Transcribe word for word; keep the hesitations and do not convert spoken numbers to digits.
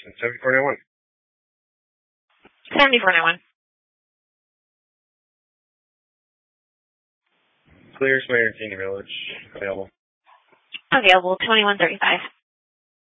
person. seventy-four ninety-one. seventy-four ninety-one. Clear Smayer Village. Available. Available, twenty-one thirty-five.